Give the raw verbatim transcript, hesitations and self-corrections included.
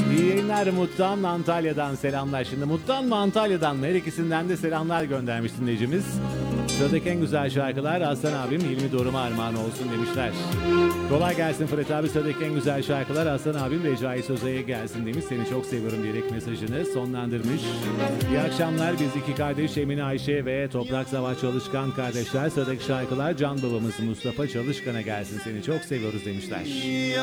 İyi yayınlar Mut'tan Antalya'dan selamlar. Şimdi Mut'tan mı Antalya'dan mı her ikisinden de selamlar göndermiş dinleyicimiz. Sıradaki en güzel şarkılar Aslan abim Hilmi Dorum'a armağan olsun demişler. Kolay gelsin Fırat abi, sıradaki en güzel şarkılar Aslan abim Recai Sözay'a gelsin demiş. Seni çok seviyorum diyerek mesajını sonlandırmış. İyi akşamlar, biz iki kardeş Emine Ayşe ve Toprak Savaş Çalışkan kardeşler. Sıradaki şarkılar Can babamız Mustafa Çalışkan'a gelsin, seni çok seviyoruz demişler.